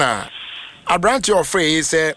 Anna Abranti of phrase say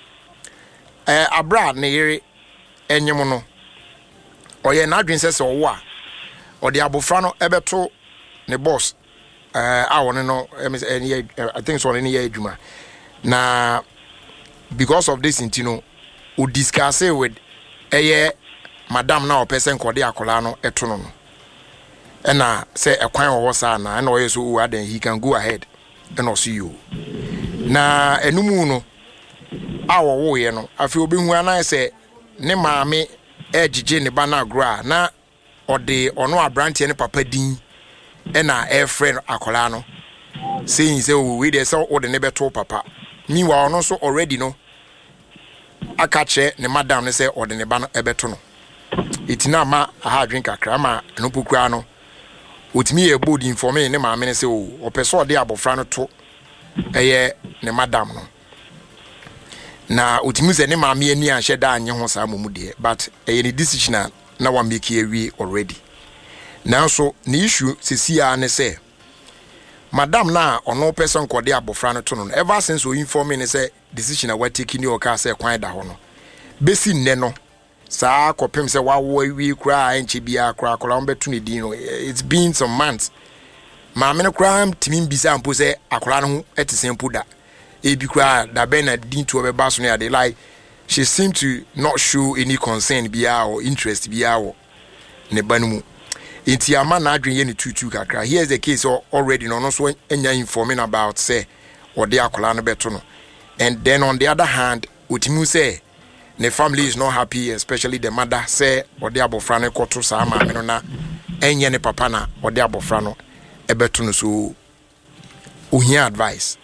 Abra Neri Enyamono or ye Nadrin says or wa or the Abufrano Ebeto ne boss. I want to know I think so any year Juma. Now because of this intino we discuss it with Madam now person called the Acolano etono. And I say a quine or sana and always who then he can go ahead and I'll see you. Na enumuno our warrior no I feel being when I say ne mammy edge Jenny Banna gra na or the or no branch any papa dean and our air friend Acolano saying so we there saw or the neighbor told papa. Meanwhile also already no I catch it ne madam ne say or the neighbor ebetono. It's now ma a hard drink a crama no pukrano. With me a body for me ne mammy say or person de abofrano to ne madam no. Na utimize ne mammy ni an sheda anye ho sa momude but any decision na wa make we already. Now so the issue sisia ne say madam na ono person kode abofrano to no ever since we inform me say decision we taking your car say kwan da ho no. Besi nne no saa kopem say wa we kra enche bia kra kra mbetu ne din no it's been some months maame no kra timi bisa mpo say akra no etisen puda e bi kra da be na din to be baso no ya like she seemed to not show any concern bia or interest bia wo ne banumu enti ama na adwen ye ne tutu kakra. Here's the case already no so enya informing about say or the akra no beto no, and then on the other hand utimu say the family is not happy, especially the mother say or the abofrano koto sa ma me no na enye ne papa na or the abofrano ebeto no so ohia advice.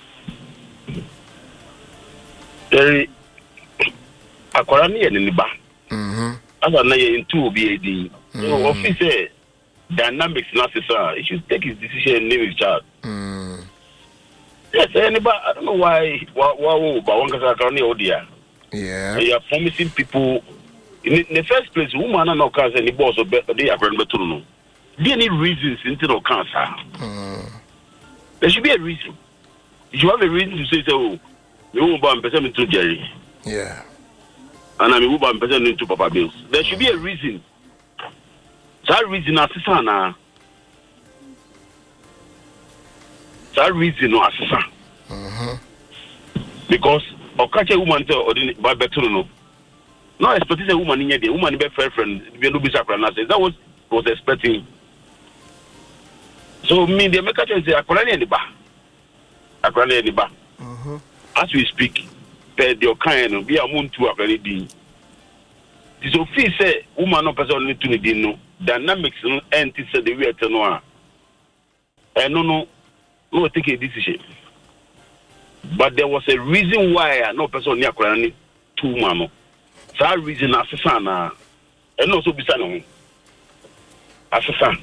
Akwara ni ni ba asa na ye into obi edin so office dynamics na sisa he should take his decision and name his child. Yes, anybody I don't know why but one kasa akwara ni odia. Yeah, you are promising people in the first place. Woman are not cancer. Any boss or they are going to know. There any reasons into the cancer? There should be a reason. You should have a reason to say so. You won't buy person into Jerry. Yeah, and I mean, who buy person into Papa Bills. There should be a reason. That reason, assassin. That reason, assassin. Because. Or catch a woman to by better no. No expecting a woman in your day, woman be friend, be no be sacrifice. That was expecting. So me the make say akwani any ba. Akwani any ba. As we speak, per the kind be a moon to akwani din. This office say woman no person need to din no. Dynamics no enti say the way to no. No take a decision. But there was a reason why no person near Kurani two mano. That reason assassin and also beside assassin.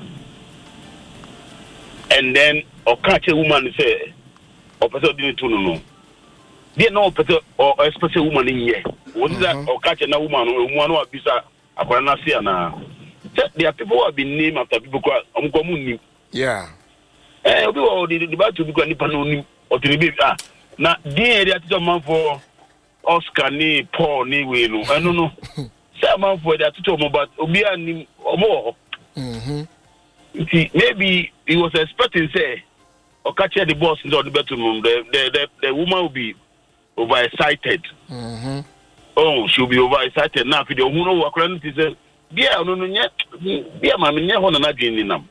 And then or catch a woman say or person didn't know. There no person or a special woman in here. What is that or catch a woman or one or bisa Akurana Siana? There are people who have been named after people who yeah. The battle to be going or to be now dear that man for Oscar ni Paul ni we no I don't know some man for that to but obia ni more maybe he was expecting say or catch the boss in the bedroom the woman will be overexcited oh she'll be overexcited now if the woman who according to say yeah no yet yeah mama nya ho na adwin ni nam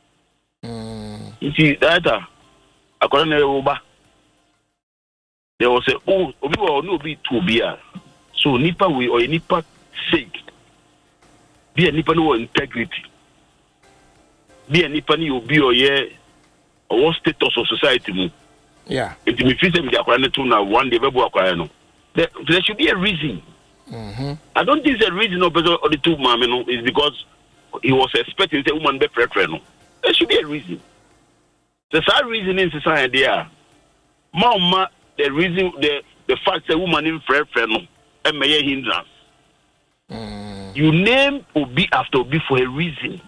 that according to Uba there was a obi or no be to be so nipa we or nipa sake be a nipa no integrity be a nipa ni obi or ye or what status of society mu yeah it me feel say me akwara to na one day be akwara no there should be a reason. I don't think the reason of the two mama no is because he was expecting the woman be preferred no there should be a reason. The sad reason in society there mama the reason the fact that woman in friend no and may hindrance. You name Obi after Obi for a reason.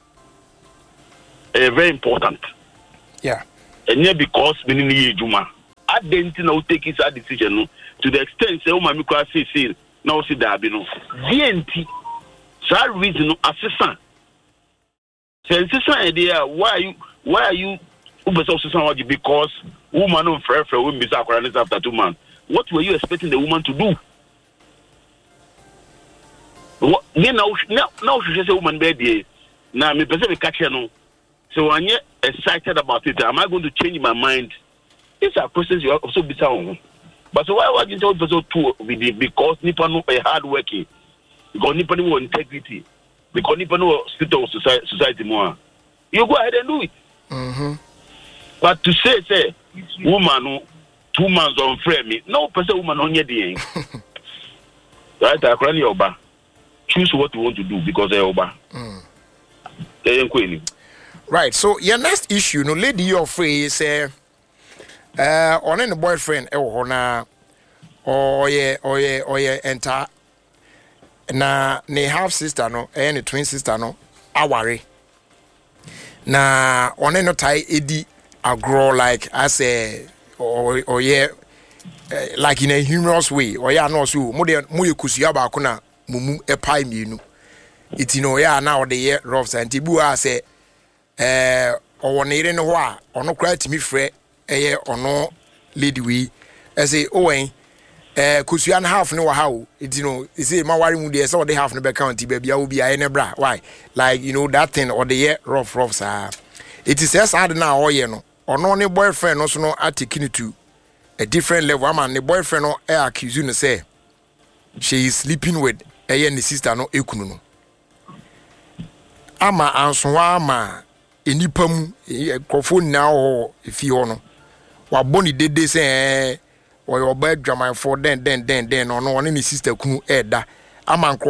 Very important. Yeah. And yeah, because meaning Juma. identity now take his decision no to the extent say woman me kwa say now see that no DNT that reason no assistant say assistant idea why are you assistant because woman no fair will be after 2 months. What were you expecting the woman to do? What now she say woman baby now me person catch no so I'm excited about it. Am I going to change my mind? These are questions you also be sound. But so why you tell person to because Nipa no hard working, because Nipa no integrity, because Nipa no state of society more. You go ahead and do it. Mm-hmm. But to say woman no 2 months on frame me, no person woman on your day. Right, I cry your choose what you want to do because they're over. Right, so your next issue, no lady your free say on any boyfriend na or enter na ne half sister no any twin sister no aware na on no tie edi agro like as a or like in a humorous way or no so mo kusia ba ko na mumu epai mienu iti no na the year rough and tibu say or near no wa or no cry to me free or no lady we say kusuan half no how it say my worry mu dey so they half no be count baby I will be a bra why like that thing or the year rough it is as hard now or no or no boyfriend no so no taking it to a different level. I'm the boyfriend no accuse you say she is sleeping with a sister no ekunu no ama answa ama enipa mu krofo now if you no wa boni dede say or your bed drama for then no one ni sister kunu da ama